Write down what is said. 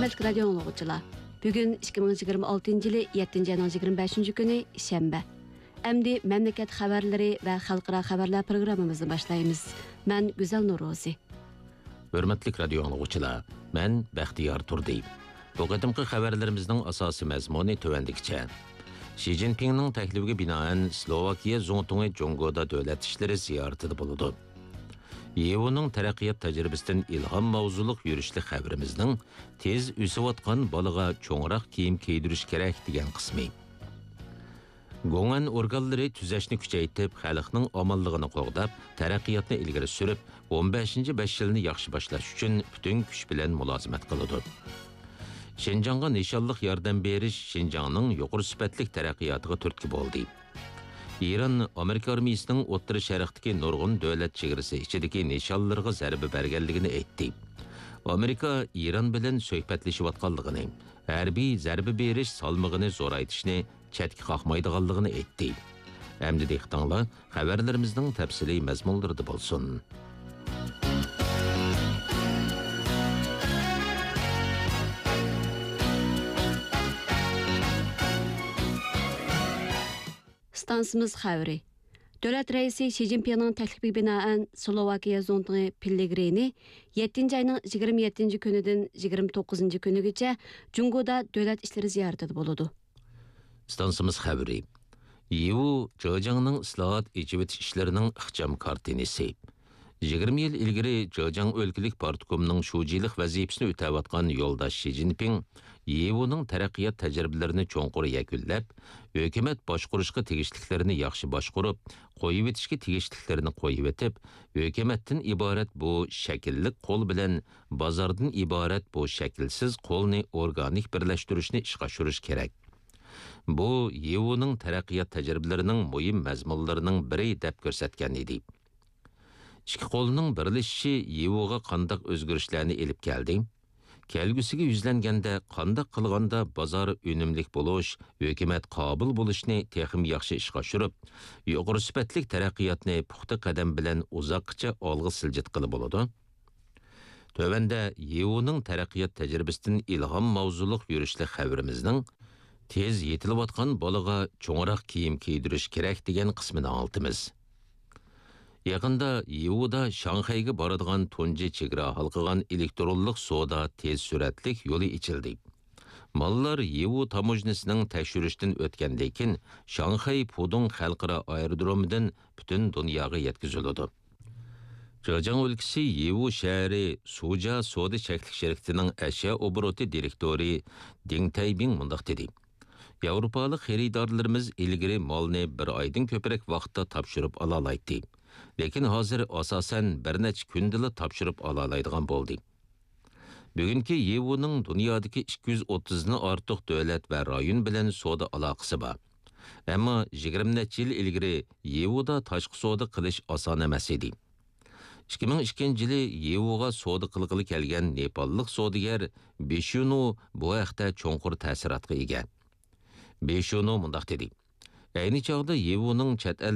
Hürmetli radyo anlıqçılar, bugün 2026 yılı 7. ayının 25. günü şembe. Əmdi məmləkət xəbərləri və xalqara xəbərlər proqramımızı başlayırıq. Mən Güzel Nurozi. Hürmetli radyo anlıqçılar, mən Bəxtiyar Turdi. Bu qədimki xəbərlərimizin əsası məzmunu tövəndikçə. Xi Jinping'nin təklifiga binaən Slovakiya Zontungi Congoda dövlət işləri ziyarəti buludu. EU'nun tərəqqiyat təcrübəsindən ilham mavzuluq yürüşlü xəbərimizin tez üsüvatqan balığa çoğraq kiyim keydiriş kerak degan qismi. Go'ngan organları tüzəşni küçəytib, xalqның amallığını qoğdab, tərəqqiyatni ilgiri sürüb, 15-ci 5 yılını yaxşı başlaş üçün bütün güç bilan mülazimət qılıdı. Şinjanğa nişanlıq yardım beriş Şinjanның yuqur sübətlik tərəqqiyatıga türtki boldu. İran Amerika armiyasının O'rta Sharqdagi nurg'un davlat chegarasi ichidagi nishonlarga zarba berganligini aytdi. Amerika İran bilan suhbatlashayotganligini, harbiy zarba berish salmog'ini zo'raytishni chetga qoqmaydiganligini aytdi. Endi dehqonlar xabarlarimizning tafsiliy mazmunlarida bo'lsin. Stansımız xəbəri. Dövlət rəisi Xi Jinping'nin təklifi binaən Slovakiya Zontungi Pillegrini 7. ayının 27. günüdən 29. günügəcə Cungoda dövlət işləri ziyarəti boludu. Stansımız xəbəri. EU Zhejiangның islahat icabət işlərinin ixcham kartinisi. 20 yıl ilgiri Zhejiang өлkəlik partikomining shujilik vazifasini o'tayotgan yo'ldosh Xi Jinping EU'nun tərəqqiyat təcrübələrini çoğunqur yakunlab, hökumət başqurishqa tegishliklərini yaxşı başqurub, qoyub etishga tegishliklərini qoyub etib, hökumətdən ibarət bu şəkillik qol bilan bozordan ibarət bu şəkilsiz qolni organik birləştirishni ishga oshirish kerak. Bu EU'nun tərəqqiyat təcrübələrinin mühim məzmunlarının biri deb ko'rsatgan edi. İki qolning birlashishi EU'ga qandaq o'zgarishlarni elib keldi? Kelgüsüge yüzlengende qandaq qilganda bozor önümlük buluş, hökumət qabıl buluşni texim yaxşı ishga oshirib, yuqori sifatlik taraqqiyotni puxta qadam bilan uzoqcha olg'a siljit qilib bo'ladi. Tövəndə EU'nun taraqqiyot təcrübəsindən ilham mavzuluq yürüşli xəbərimizning tez yetilayotgan balığa çoğraq kiyim keydirish kerak degan qismini altimiz. Yaqında EU'da Şanxayga boradigan tunji chegara halqigan elektronlik soda tez suratlik yo'li ichildi. Mallar EU tamojnasining tekshirishdan o'tgandan keyin Şanxay Pudong xalqaro aerodromidan butun dunyoga yetkaziladi. Zhejiang o'lkasi EU shahri Suja soda cheklik shirkatining ashyo obroti direktori Deng Taibing mundaq dedi. Yevropalik xaridorlarimiz ilgari malni bir oydan ko'proq vaqtda topshirib ola oladi. Lekin hozir asosan bir necha kundala topshirib ola oladigan bo'ldi. Bugungi EU'ning dunyodagi 230 dan ortiq davlat va rayon bilan savdo aloqasi bor. Ammo 20 necha yil ilgari EU'da tashqi savdo qilish oson emas edi. 2002 yili EU'ga savdo qilg'ili kelgan Nepallik savdogar Beshunu bu haqda cho'nqur ta'sirotga ega. Beshunu mundaq dedi. Ayni chog'da EU'ning chet